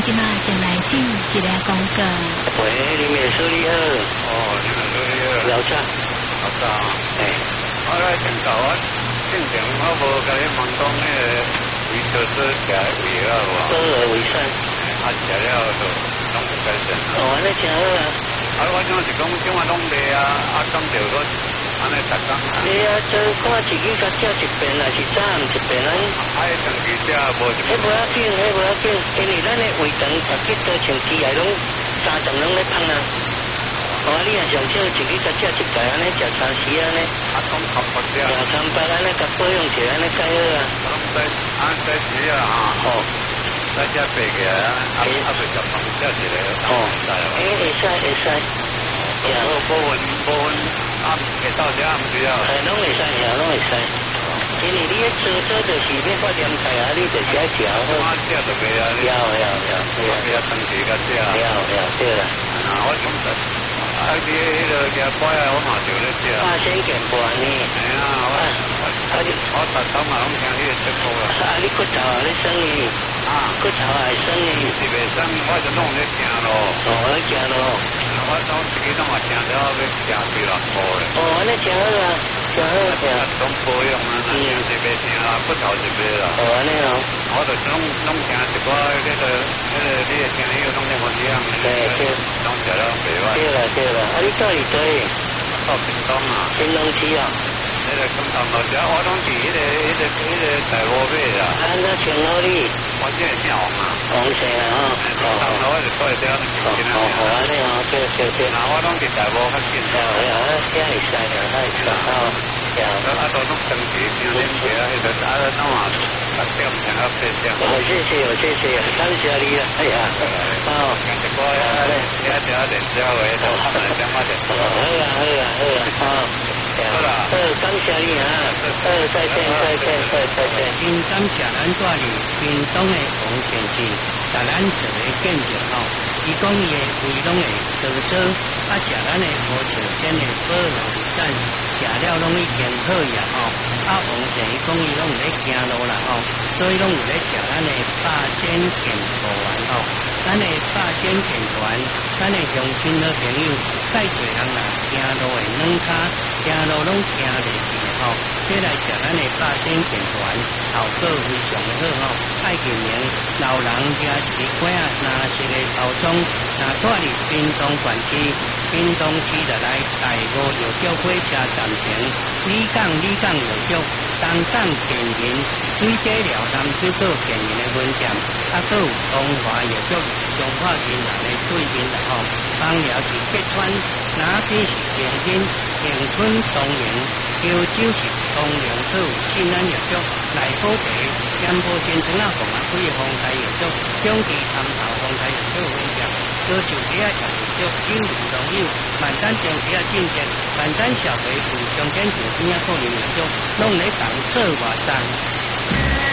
今嘛先来进一个广告。 喂，林美书你好。 哦，林美书你好。 老早。 老早。我来请教我，正常我无甲你问讲迄个维生素食胃了无？ 保尔维生。 食了就拢有改善。 哦，安尼真好啊。 我讲是讲怎啊拢袂啊，讲着我安尼逐工。 你做看自己甲食一遍，还是早暗一遍咱？ 长期食无。 迄无要紧，因为咱的胃肠逐日都长期来拢30拢咧芳啊。你若上少自己甲食一摆，安尼食3时安尼。 讲差不多。 3白安尼甲保养起来，安尼介好啊。 再时啊哈。再食白个啊，就食饭食一个。 会使。 无分下昼食暗时啊。 拢会使，拢会使。因为你做就是要发点菜啊，你就是爱食好。 我食就袂啊。 要。 不要长期甲食。 对啦。 我讲实，你迄个鸡排啊，我嘛就咧食。 8仙健盘呢？ 我逐冬嘛拢听你的节目啦。 你骨头啊，你生呢？骨头还生呢？ 是袂生，我就拢咧听咯。 咧听咯。 我拢自己拢嘛听了，要听2-6箍咧。 安尼真好啊，真好听。 拢保养啊，听是袂听啦，骨头是袂啦。 安尼哦。 我就拢听一寡你的听你拢咧分享。 对。 拢食了袂歹。 对啦。你到底对？ 到屏东啊。 屏东市啊。 那个屏东路只我拢伫迄个大湖尾啦。 那请好你。 我这姓王啊。 王姓啊， 屏东路我就住在了。 安尼哦，对。 那我拢伫大湖较近。 这会使啊，那会使都拢长期听恁听迄个拢啊6点听到8点。 谢谢，感谢你啊， 感谢我呀，你还听电视话，都3点我就。 好啦，感谢你啊，再见。 真感谢咱带入屏东的王先生，甲咱做个见证吼。伊讲伊的胃拢会收缩，食咱的无条件的保养膳，食了拢已经好呀吼。王先生伊讲伊拢有咧行路啦吼，所以拢有咧食咱的8仙健步丸吼。咱的8仙健步丸，咱的乡亲好朋友，介侪人啦行路会软骹，行路拢行袂去吼，这来食咱的8仙健步丸，效果非常的好吼。爱见面老人加一个罐啊，拿一个包装，拿带入屏东县区，屏东市就来大湖药局火车站前，李港药局，东港便民，水果寮南水果便民的分店，还有东华药局，中华银行的对面啦吼，帮寮是北川，哪边是前边，永春东园，潮州是东良草，新安药局，内埔茶，盐埔新庄啊，红啊几个丰台药局，中期潭头丰台药局分店，高就鸡啊食药局，金如同友，万丹中鸡啊进店，万丹小肥附中间酒边啊个人药局，拢咧同做活动。